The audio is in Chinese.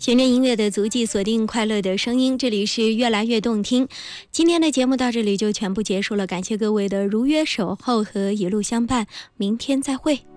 循着音乐的足迹，锁定快乐的声音，这里是越来越动听。今天的节目到这里就全部结束了，感谢各位的如约守候和一路相伴，明天再会。